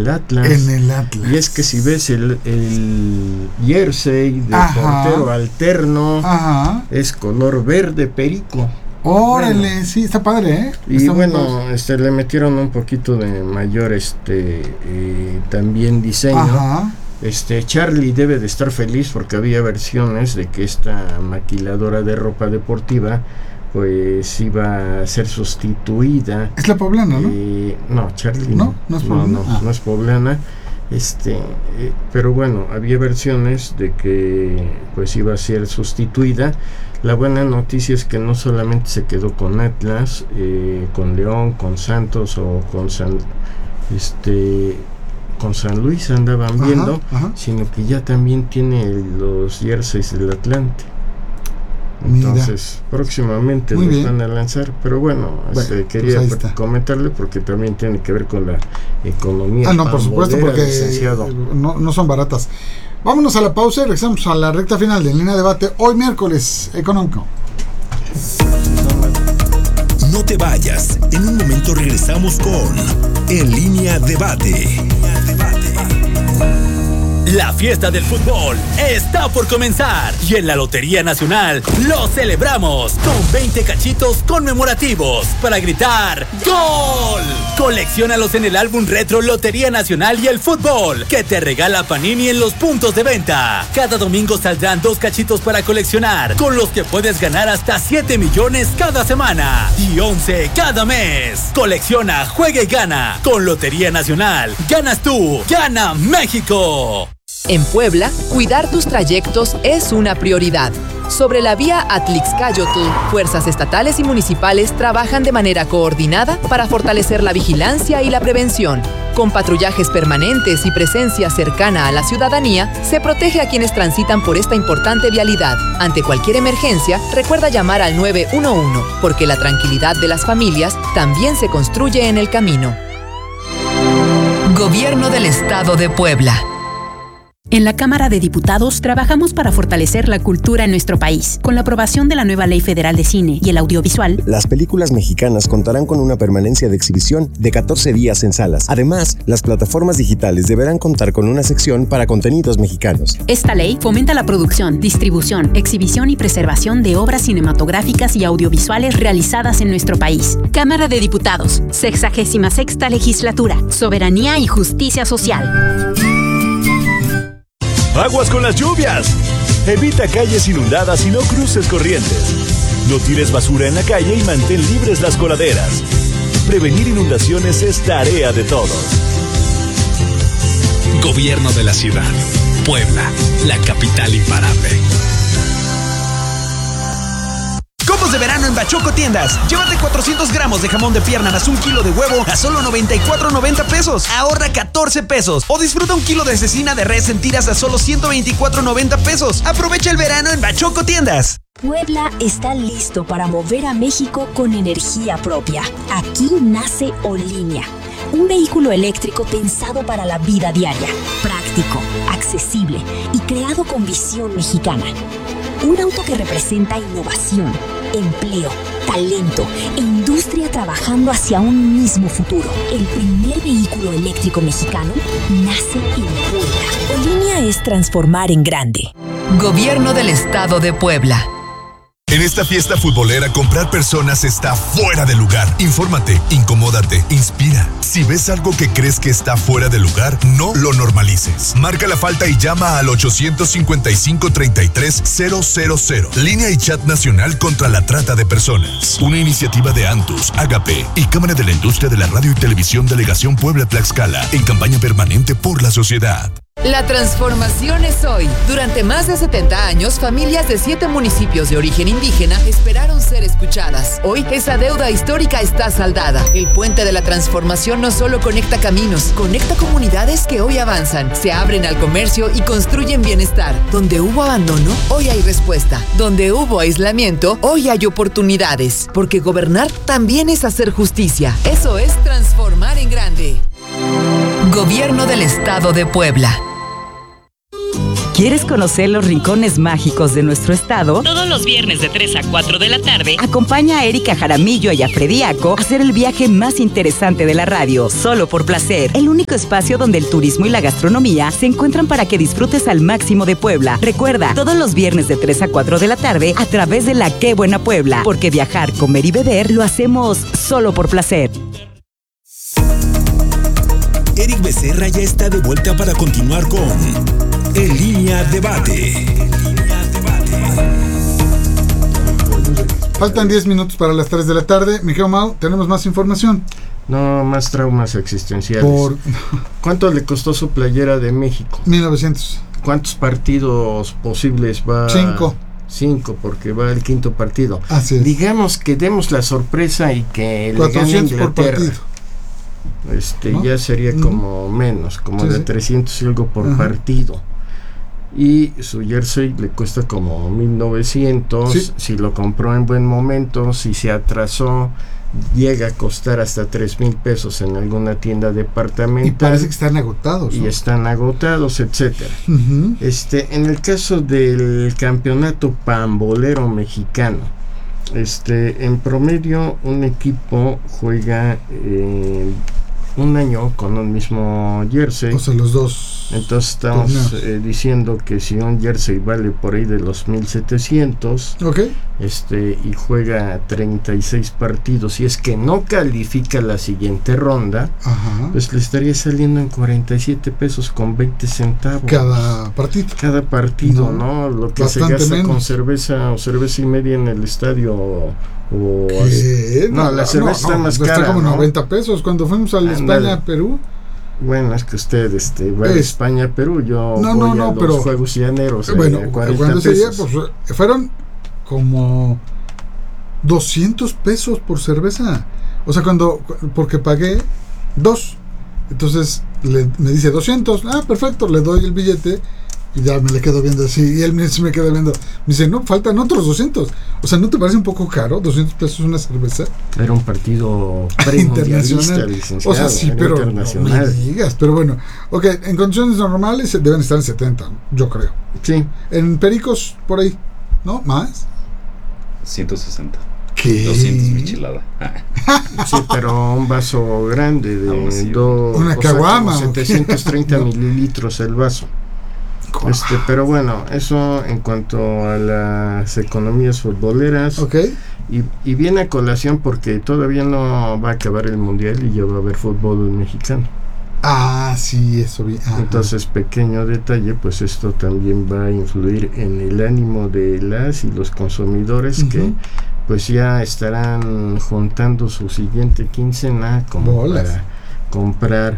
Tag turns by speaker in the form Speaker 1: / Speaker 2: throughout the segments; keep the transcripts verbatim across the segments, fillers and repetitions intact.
Speaker 1: el Atlas.
Speaker 2: En el Atlas.
Speaker 1: Y es que si ves el, el jersey de Ajá. portero alterno, Ajá. es color verde perico.
Speaker 2: Órale, bueno, sí, está padre, ¿eh?
Speaker 1: Y
Speaker 2: está
Speaker 1: bueno, este, le metieron un poquito de mayor, este, eh, también diseño. Ajá. Este, Charlie debe de estar feliz porque había versiones de que esta maquiladora de ropa deportiva pues iba a ser sustituida.
Speaker 2: Es la poblana, ¿no?
Speaker 1: Eh, no, Charlie
Speaker 2: no, no es poblana.
Speaker 1: No, no, ah. no es poblana. Este, eh, pero bueno, había versiones de que pues iba a ser sustituida. La buena noticia es que no solamente se quedó con Atlas, eh, con León, con Santos o con San, este, con San Luis andaban ajá, viendo, ajá. sino que ya también tiene los jerseys del Atlante. Entonces, Mira. próximamente Muy los bien. van a lanzar, pero bueno, bueno este, quería pues comentarle porque también tiene que ver con la economía.
Speaker 2: Ah, no, por supuesto, porque no, no son baratas. Vámonos a la pausa y regresamos a la recta final de En Línea Debate, hoy miércoles económico.
Speaker 3: No te vayas, en un momento regresamos con En Línea Debate. La fiesta del fútbol está por comenzar y en la Lotería Nacional lo celebramos con veinte cachitos conmemorativos para gritar ¡Gol! Colecciónalos en el álbum retro Lotería Nacional y el fútbol que te regala Panini en los puntos de venta. Cada domingo saldrán dos cachitos para coleccionar, con los que puedes ganar hasta siete millones cada semana y once cada mes. Colecciona, juega y gana. Con Lotería Nacional, ganas tú, gana México.
Speaker 4: En Puebla, cuidar tus trayectos es una prioridad. Sobre la vía Atlixcáyotl, fuerzas estatales y municipales trabajan de manera coordinada para fortalecer la vigilancia y la prevención. Con patrullajes permanentes y presencia cercana a la ciudadanía, se protege a quienes transitan por esta importante vialidad. Ante cualquier emergencia, recuerda llamar al nueve uno uno, porque la tranquilidad de las familias también se construye en el camino.
Speaker 5: Gobierno del Estado de Puebla. En la Cámara de Diputados trabajamos para fortalecer la cultura en nuestro país. Con la aprobación de la nueva Ley Federal de Cine y el Audiovisual,
Speaker 6: las películas mexicanas contarán con una permanencia de exhibición de catorce días en salas. Además, las plataformas digitales deberán contar con una sección para contenidos mexicanos.
Speaker 5: Esta ley fomenta la producción, distribución, exhibición y preservación de obras cinematográficas y audiovisuales realizadas en nuestro país. Cámara de Diputados, sexagésima sexta legislatura, soberanía y justicia social.
Speaker 7: ¡Aguas con las lluvias! Evita calles inundadas y no cruces corrientes. No tires basura en la calle y mantén libres las coladeras. Prevenir inundaciones es tarea de todos.
Speaker 3: Gobierno de la ciudad. Puebla, la capital imparable.
Speaker 8: Combos de verano en Bachoco Tiendas. Llévate cuatrocientos gramos de jamón de pierna más un kilo de huevo a solo noventa y cuatro noventa pesos. Ahorra catorce pesos. O disfruta un kilo de cecina de res en tiras a solo ciento veinticuatro noventa pesos. Aprovecha el verano en Bachoco Tiendas.
Speaker 9: Puebla está listo para mover a México con energía propia. Aquí nace Olínea, un vehículo eléctrico pensado para la vida diaria, práctico, accesible y creado con visión mexicana. Un auto que representa innovación, empleo, talento e industria trabajando hacia un mismo futuro. El primer vehículo eléctrico mexicano nace en Puebla. Olínea es transformar en grande.
Speaker 5: Gobierno del Estado de Puebla.
Speaker 3: En esta fiesta futbolera, comprar personas está fuera de lugar. Infórmate, incomódate, inspira. Si ves algo que crees que está fuera de lugar, no lo normalices. Marca la falta y llama al ochocientos cincuenta y cinco, treinta y tres, cero cero cero. Línea y chat nacional contra la trata de personas. Una iniciativa de Antus, Agape y Cámara de la Industria de la Radio y Televisión Delegación Puebla-Tlaxcala en campaña permanente por la sociedad.
Speaker 4: La transformación es hoy. Durante más de setenta años, familias de siete municipios de origen indígena esperaron ser escuchadas. Hoy, esa deuda histórica está saldada. El puente de la transformación no solo conecta caminos, conecta comunidades que hoy avanzan, se abren al comercio y construyen bienestar. Donde hubo abandono, hoy hay respuesta. Donde hubo aislamiento, hoy hay oportunidades. Porque gobernar también es hacer justicia. Eso es transformar en grande.
Speaker 5: Gobierno del Estado de Puebla.
Speaker 10: ¿Quieres conocer los rincones mágicos de nuestro estado?
Speaker 11: Todos los viernes de tres a cuatro de la tarde,
Speaker 10: acompaña a Erika Jaramillo y a Frediaco a hacer el viaje más interesante de la radio, solo por placer. El único espacio donde el turismo y la gastronomía se encuentran para que disfrutes al máximo de Puebla. Recuerda, todos los viernes de tres a cuatro de la tarde a través de la Qué Buena Puebla, porque viajar, comer y beber lo hacemos solo por placer.
Speaker 3: Eric Becerra ya está de vuelta para continuar con En Línea Debate.
Speaker 2: Faltan diez minutos para las tres de la tarde. Miguel Mau, ¿tenemos más información?
Speaker 1: No, más traumas existenciales.
Speaker 2: Por...
Speaker 1: ¿Cuánto le costó su playera de México?
Speaker 2: mil novecientos.
Speaker 1: ¿Cuántos partidos posibles va?
Speaker 2: Cinco.
Speaker 1: Cinco, porque va el quinto partido.
Speaker 2: Así es.
Speaker 1: Digamos que demos la sorpresa y que le gane Inglaterra.
Speaker 2: Por partido.
Speaker 1: Este,
Speaker 2: ¿no?
Speaker 1: Ya sería como mm. menos, como sí, de sí. trescientos y algo por Ajá. partido. Y su jersey le cuesta como mil novecientos. Sí. Si lo compró en buen momento, si se atrasó, llega a costar hasta tres mil pesos en alguna tienda departamental.
Speaker 2: Y parece que están agotados.
Speaker 1: Y
Speaker 2: ¿no?
Speaker 1: están agotados, etcétera. Uh-huh. Este, en el caso del campeonato pambolero mexicano, este, en promedio un equipo juega eh, un año con un mismo jersey.
Speaker 2: O sea, los dos.
Speaker 1: Entonces estamos eh, diciendo que si un jersey vale por ahí de los mil setecientos,
Speaker 2: okay.
Speaker 1: este, y juega treinta y seis partidos, y es que no califica la siguiente ronda,
Speaker 2: Ajá.
Speaker 1: pues le estaría saliendo en cuarenta y siete pesos con veinte centavos.
Speaker 2: Cada partido.
Speaker 1: Cada partido, ¿no? ¿no? Lo que se gasta menos. Con cerveza o cerveza y media en el estadio. O
Speaker 2: ¿Qué?
Speaker 1: No, no, la cerveza no, no, está más cara.
Speaker 2: Está como
Speaker 1: ¿no?
Speaker 2: noventa pesos. Cuando fuimos a España-Perú.
Speaker 1: Bueno, es que usted este, va es, a España, Perú, yo
Speaker 2: no,
Speaker 1: voy
Speaker 2: no, no,
Speaker 1: a los
Speaker 2: pero,
Speaker 1: Juegos Llaneros. Eh,
Speaker 2: bueno, cuando ese día, pues, fueron como doscientos pesos por cerveza. O sea, cuando, porque pagué dos. Entonces le, me dice doscientos. Ah, perfecto, le doy el billete. Y ya me le quedo viendo así. Y él me, me queda viendo. Me dice, no, faltan otros doscientos. O sea, ¿no te parece un poco caro? doscientos pesos una cerveza.
Speaker 1: Era un partido internacional.
Speaker 2: O sea, sí, pero no me digas. Pero bueno, ok, en condiciones normales deben estar en setenta, yo creo.
Speaker 1: Sí.
Speaker 2: En Pericos, por ahí, ¿no? ¿Más?
Speaker 12: ciento sesenta.
Speaker 2: ¿Qué?
Speaker 12: doscientos michelada.
Speaker 1: Sí, pero un vaso grande de
Speaker 12: ah, sí,
Speaker 1: dos.
Speaker 2: Una caguama.
Speaker 1: setecientos treinta no. mililitros el vaso. Este, pero bueno, eso en cuanto a las economías futboleras.
Speaker 2: Okay.
Speaker 1: Y, y viene a colación porque todavía no va a acabar el mundial y ya va a haber fútbol mexicano.
Speaker 2: Ah, sí, eso vi. Ajá.
Speaker 1: Entonces, pequeño detalle, pues esto también va a influir en el ánimo de las y los consumidores, uh-huh. que pues ya estarán juntando su siguiente quincena como Bolas. Para comprar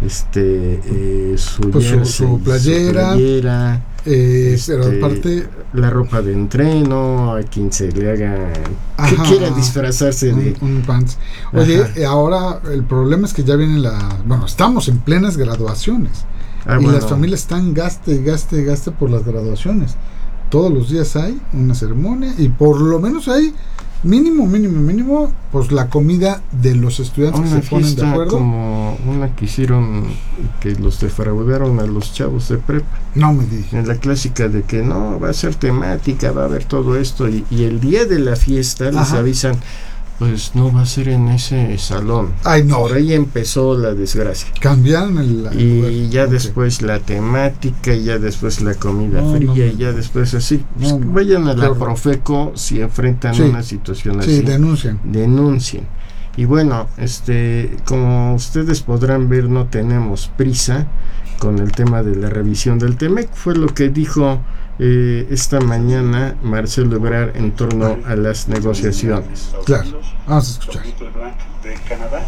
Speaker 1: este eh, su,
Speaker 2: pues
Speaker 1: jersey,
Speaker 2: su, su playera,
Speaker 1: su playera
Speaker 2: eh,
Speaker 1: este,
Speaker 2: pero aparte
Speaker 1: la ropa de entreno a quien se le haga ajá, que quiera disfrazarse
Speaker 2: un,
Speaker 1: de
Speaker 2: un pants. Oye, eh, ahora el problema es que ya vienen la bueno estamos en plenas graduaciones ah, y bueno. las familias están gaste gaste gaste por las graduaciones. Todos los días hay una ceremonia y por lo menos hay mínimo, mínimo, mínimo, pues la comida de los estudiantes
Speaker 1: una
Speaker 2: que se ponen de acuerdo.
Speaker 1: Como una que hicieron que los defraudaron a los chavos de prepa.
Speaker 2: No me dije.
Speaker 1: En la clásica de que no, va a ser temática, va a haber todo esto y, y el día de la fiesta Ajá. les avisan, pues no va a ser en ese salón.
Speaker 2: Ay, no.
Speaker 1: Por ahí empezó la desgracia.
Speaker 2: Cambiaron el... el
Speaker 1: y
Speaker 2: lugar.
Speaker 1: ya
Speaker 2: okay.
Speaker 1: después la temática, y ya después la comida
Speaker 2: no,
Speaker 1: fría,
Speaker 2: no,
Speaker 1: y ya después así. Pues
Speaker 2: no, no.
Speaker 1: Vayan a la
Speaker 2: Claro.
Speaker 1: Profeco si enfrentan
Speaker 2: sí.
Speaker 1: una situación así.
Speaker 2: Sí, denuncien.
Speaker 1: Denuncien. Y bueno, este, como ustedes podrán ver, no tenemos prisa con el tema de la revisión del Temec. Fue lo que dijo eh, esta mañana Marcelo Ebrard en torno a las negociaciones.
Speaker 2: Claro, vamos a escuchar.
Speaker 13: De Canadá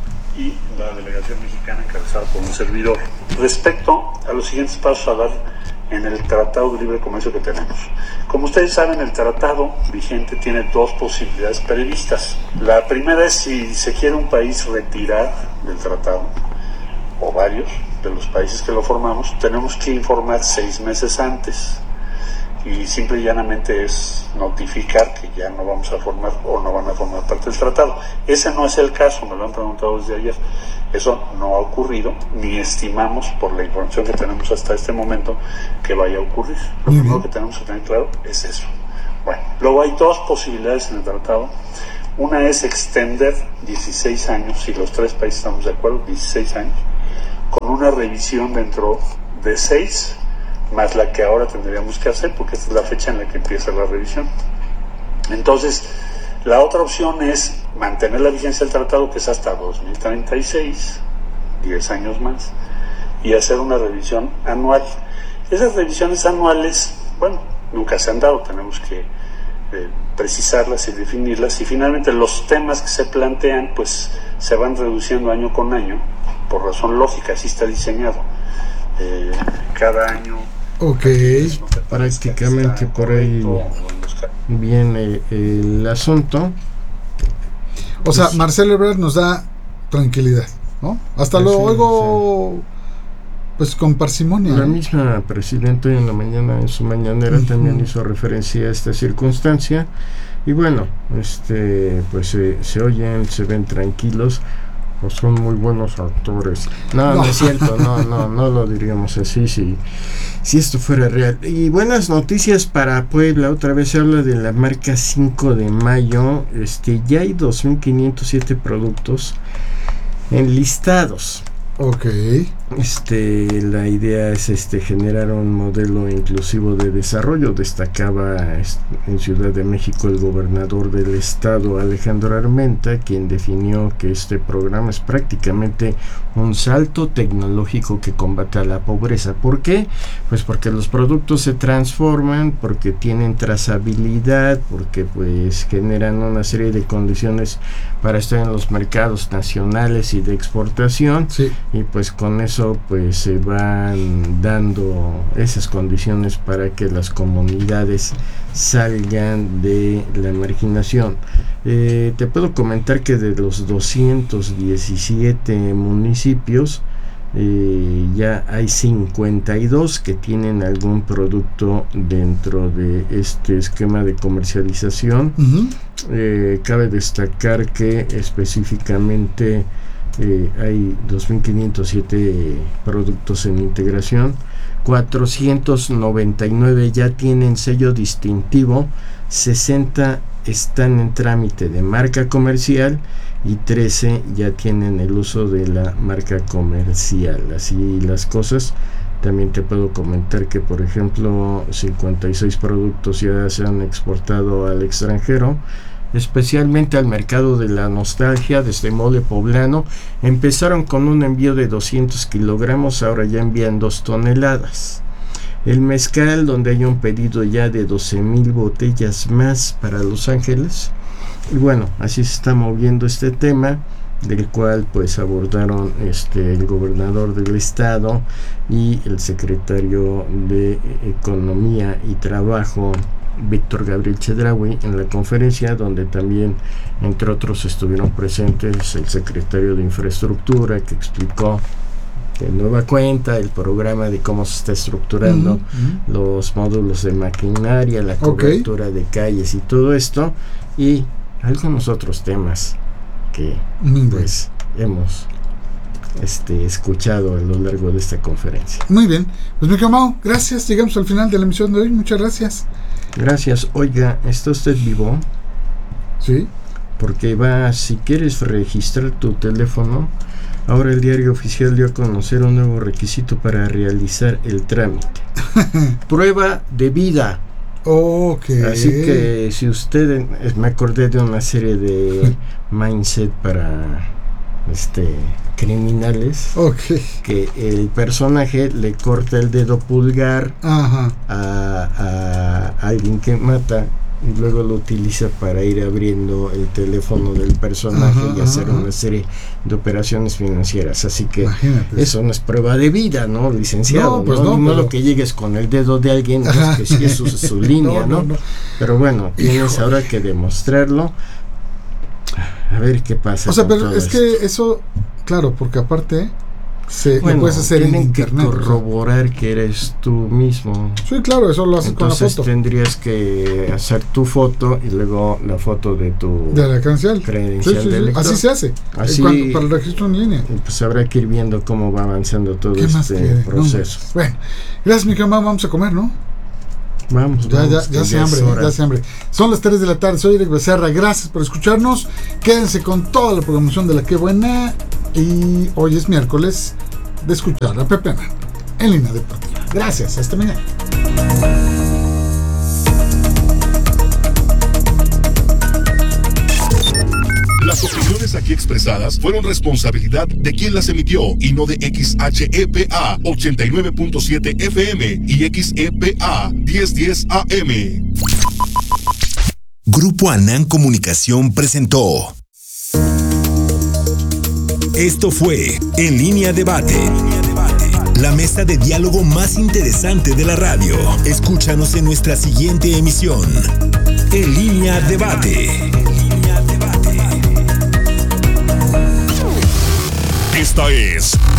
Speaker 13: y la delegación mexicana encabezada por un servidor. Respecto a los siguientes pasos a dar en el Tratado de Libre Comercio que tenemos. Como ustedes saben, el tratado vigente tiene dos posibilidades previstas. La primera es si se quiere un país retirar del tratado, o varios de los países que lo formamos, tenemos que informar seis meses antes. Y simple y llanamente es notificar que ya no vamos a formar o no van a formar parte del tratado. Ese no es el caso, me lo han preguntado desde ayer. Eso no ha ocurrido, ni estimamos, por la información que tenemos hasta este momento, que vaya a ocurrir. Lo
Speaker 2: Uh-huh.
Speaker 13: primero que tenemos que tener claro es eso. Bueno, luego hay dos posibilidades en el tratado. Una es extender dieciséis años, si los tres países estamos de acuerdo, dieciséis años, con una revisión dentro de seis, más la que ahora tendríamos que hacer, porque esta es la fecha en la que empieza la revisión. Entonces, la otra opción es mantener la vigencia del tratado, que es hasta dos mil treinta y seis, diez años más, y hacer una revisión anual. Esas revisiones anuales, bueno, nunca se han dado, tenemos que eh, precisarlas y definirlas, y finalmente los temas que se plantean pues se van reduciendo año con año, por razón lógica, así está diseñado. Eh, cada año
Speaker 2: ok,
Speaker 1: prácticamente por ahí viene el asunto.
Speaker 2: O sea, Marcelo Ebrard nos da tranquilidad, ¿no? Hasta
Speaker 1: Sí,
Speaker 2: lo
Speaker 1: sí,
Speaker 2: oigo pues con parsimonia.
Speaker 1: La
Speaker 2: ¿no?
Speaker 1: misma presidenta en la mañana, en su mañanera,
Speaker 2: Ujú.
Speaker 1: también hizo referencia a esta circunstancia. Y bueno, este pues eh, se oyen, se ven tranquilos, o son muy buenos actores. No, no,
Speaker 2: No.
Speaker 1: es cierto, no, no, no lo diríamos así si, si esto fuera real. Y buenas noticias para Puebla, otra vez se habla de la marca cinco de mayo, este ya hay dos mil quinientos siete productos enlistados.
Speaker 2: Ok.
Speaker 1: Este, la idea es este generar un modelo inclusivo de desarrollo. Destacaba est- en Ciudad de México el gobernador del estado, Alejandro Armenta, quien definió que este programa es prácticamente un salto tecnológico que combate a la pobreza. ¿Por qué? Pues porque los productos se transforman, porque tienen trazabilidad, porque pues generan una serie de condiciones para estar en los mercados nacionales y de exportación.
Speaker 2: Sí.
Speaker 1: Y pues con eso pues se van dando esas condiciones para que las comunidades salgan de la marginación. Eh, te puedo comentar que de los doscientos diecisiete municipios eh, ya hay cincuenta y dos que tienen algún producto dentro de este esquema de comercialización.
Speaker 2: Uh-huh.
Speaker 1: Eh, cabe destacar que específicamente eh, hay dos mil quinientos siete productos en integración, cuatrocientos noventa y nueve ya tienen sello distintivo, sesenta están en trámite de marca comercial y trece ya tienen el uso de la marca comercial. Así las cosas. También te puedo comentar que, por ejemplo, cincuenta y seis productos ya se han exportado al extranjero, especialmente al mercado de la nostalgia. Desde Mole Poblano empezaron con un envío de doscientos kilogramos, ahora ya envían dos toneladas. El mezcal, donde hay un pedido ya de doce mil botellas más para Los Ángeles. Y bueno, así se está moviendo este tema, del cual pues abordaron este el gobernador del estado y el secretario de Economía y Trabajo, Víctor Gabriel Chedraui, en la conferencia, donde también entre otros estuvieron presentes el secretario de Infraestructura, que explicó de nueva cuenta el programa de cómo se está estructurando
Speaker 2: Uh-huh.
Speaker 1: los módulos de maquinaria, la cobertura
Speaker 2: Ok.
Speaker 1: de calles y todo esto, y algunos otros temas que
Speaker 2: Muy bien.
Speaker 1: pues hemos este escuchado a lo largo de esta conferencia.
Speaker 2: Muy bien. Pues mi querido Mau, gracias. Llegamos al final de la emisión de hoy. Muchas gracias.
Speaker 1: Gracias. Oiga, ¿está usted vivo?
Speaker 2: Sí.
Speaker 1: Porque va, si quieres registrar tu teléfono, ahora el Diario Oficial dio a conocer un nuevo requisito para realizar el trámite. Prueba de vida.
Speaker 2: Ok.
Speaker 1: Así que si usted, eh, me acordé de una serie de mindset para este criminales,
Speaker 2: Ok.
Speaker 1: que el personaje le corta el dedo pulgar
Speaker 2: Ajá.
Speaker 1: a, a alguien que mata y luego lo utiliza para ir abriendo el teléfono del personaje
Speaker 2: Ajá,
Speaker 1: y hacer
Speaker 2: ajá.
Speaker 1: una serie de operaciones financieras. Así que
Speaker 2: Imagínate.
Speaker 1: eso no es prueba de vida, ¿no, licenciado?
Speaker 2: No, pues
Speaker 1: no,
Speaker 2: no,
Speaker 1: Ni modo
Speaker 2: pero-
Speaker 1: que llegues con el dedo de alguien, pues,
Speaker 2: Ajá.
Speaker 1: que sí es su, su línea,
Speaker 2: No,
Speaker 1: ¿no?
Speaker 2: no, no.
Speaker 1: Pero bueno, tienes
Speaker 2: Híjole.
Speaker 1: ahora que demostrarlo. A ver qué pasa.
Speaker 2: O sea,
Speaker 1: con
Speaker 2: pero
Speaker 1: todo
Speaker 2: es
Speaker 1: esto.
Speaker 2: que eso, claro, porque aparte se,
Speaker 1: bueno,
Speaker 2: lo puedes hacer en
Speaker 1: tienen que
Speaker 2: internet.
Speaker 1: corroborar que eres tú mismo.
Speaker 2: Sí, claro, eso lo haces
Speaker 1: Entonces,
Speaker 2: con la foto.
Speaker 1: tendrías que hacer tu foto y luego la foto de tu
Speaker 2: De la credencial.
Speaker 1: credencial
Speaker 2: Sí, sí,
Speaker 1: de
Speaker 2: sí.
Speaker 1: lector.
Speaker 2: Así se hace.
Speaker 1: Así,
Speaker 2: Cuando, para el registro en línea.
Speaker 1: y pues habrá que ir viendo cómo va avanzando todo
Speaker 2: ¿Qué más
Speaker 1: este
Speaker 2: quiere?
Speaker 1: proceso.
Speaker 2: No, bueno, gracias, mi querido, vamos a comer, ¿no?
Speaker 1: Vamos,
Speaker 2: Ya,
Speaker 1: vamos,
Speaker 2: ya,
Speaker 1: que
Speaker 2: ya se
Speaker 1: ya es
Speaker 2: hambre,
Speaker 1: hora.
Speaker 2: ya se hambre. Son las tres de la tarde, soy Eric Becerra, gracias por escucharnos. Quédense con toda la programación de La Qué Buena. Y hoy es miércoles de escuchar a Pepe Man en Línea Deportiva. Gracias, hasta mañana.
Speaker 14: Las opiniones aquí expresadas fueron responsabilidad de quien las emitió y no de X H E P A ochenta y nueve punto siete F M y X E P A diez diez A M.
Speaker 15: Grupo Anán Comunicación presentó. Esto fue En Línea Debate. La mesa de diálogo más interesante de la radio. Escúchanos en nuestra siguiente emisión. En Línea Debate.
Speaker 14: Esta es